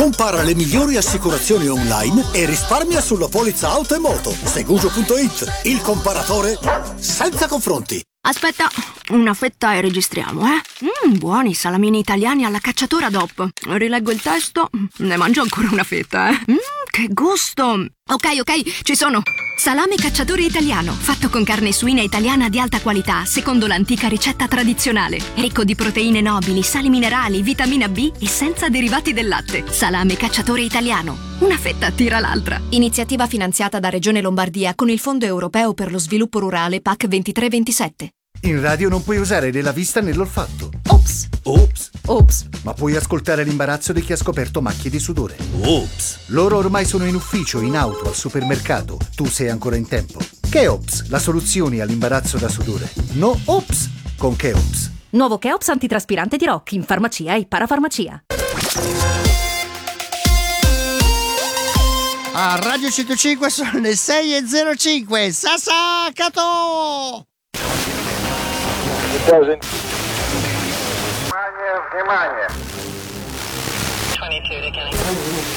Compara le migliori assicurazioni online e risparmia sulla polizza auto e moto. Seguso.it, il comparatore senza confronti. Aspetta, una fetta e registriamo, buoni salamini italiani alla cacciatora DOP. Rileggo il testo, ne mangio ancora una fetta, che gusto! Ok, ci sono. Salame cacciatore italiano, fatto con carne suina italiana di alta qualità, secondo l'antica ricetta tradizionale. Ricco di proteine nobili, sali minerali, vitamina B e senza derivati del latte. Salame cacciatore italiano. Una fetta tira l'altra. Iniziativa finanziata da Regione Lombardia con il Fondo Europeo per lo Sviluppo Rurale PAC 23-27. In radio non puoi usare né la vista né l'olfatto. Ops! Ops! Ops! Ma puoi ascoltare l'imbarazzo di chi ha scoperto macchie di sudore. Ops! Loro ormai sono in ufficio, in auto, al supermercato. Tu sei ancora in tempo. Cheops, la soluzione all'imbarazzo da sudore. No Ops con Cheops. Nuovo Cheops antitraspirante di Rock in farmacia e parafarmacia. A Radio 105 sono le 6:05. Sasa Cato! Magna.